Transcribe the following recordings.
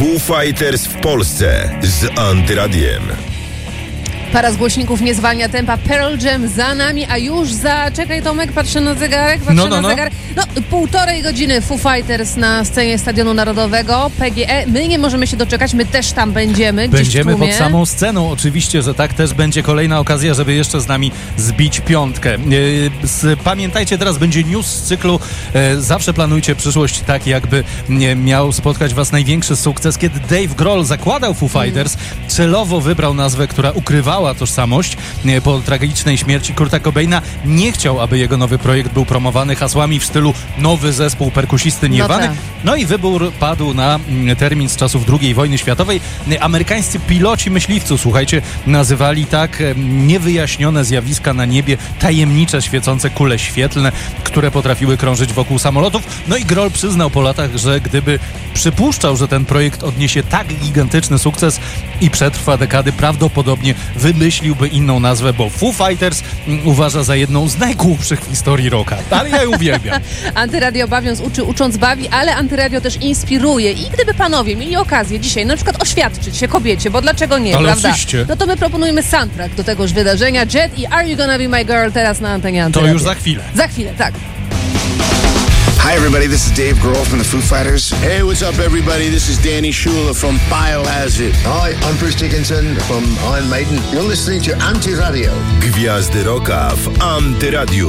Foo Fighters w Polsce z Antyradiem. Para z głośników nie zwalnia tempa. Pearl Jam za nami, a już czekaj Tomek, patrzę na zegarek, zegarek. Półtorej godziny Foo Fighters na scenie Stadionu Narodowego, PGE. My nie możemy się doczekać, my też tam będziemy. Będziemy pod samą sceną, oczywiście, że tak, też będzie kolejna okazja, żeby jeszcze z nami zbić piątkę. Pamiętajcie, teraz będzie news z cyklu Zawsze planujcie przyszłość tak, jakby miał spotkać was największy sukces. Kiedy Dave Grohl zakładał Foo Fighters, celowo wybrał nazwę, która ukrywała tożsamość. Po tragicznej śmierci Kurta Cobaina nie chciał, aby jego nowy projekt był promowany hasłami w stylu nowy zespół perkusisty Nirvany. No i wybór padł na termin z czasów II wojny światowej. Amerykańscy piloci myśliwców, słuchajcie, nazywali tak niewyjaśnione zjawiska na niebie, tajemnicze, świecące kule świetlne, które potrafiły krążyć wokół samolotów. No i Grohl przyznał po latach, że gdyby przypuszczał, że ten projekt odniesie tak gigantyczny sukces i przetrwa dekady, prawdopodobnie wymyśliłby inną nazwę, bo Foo Fighters uważa za jedną z najgłupszych w historii rocka. Ale ja ją uwielbiam. Antyradio bawiąc uczy, ucząc bawi, ale Antyradio też inspiruje. I gdyby panowie mieli okazję dzisiaj na przykład oświadczyć się kobiecie, bo dlaczego nie, ale prawda? Oczywiście. No to my proponujemy soundtrack do tegoż wydarzenia. Jet i Are You Gonna Be My Girl teraz na antenie Antyradio. To już za chwilę. Za chwilę, tak. Hi everybody, this is Dave Grohl from the Foo Fighters. Hey, what's up everybody? This is Danny Schuler from Biohazard. Hi, I'm Bruce Dickinson from Iron Maiden. You're listening to Antyradio. Gwiazdy rocka w Antyradiu.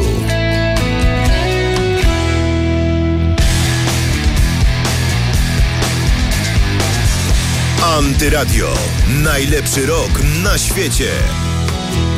Antyradio. Najlepszy rock na świecie.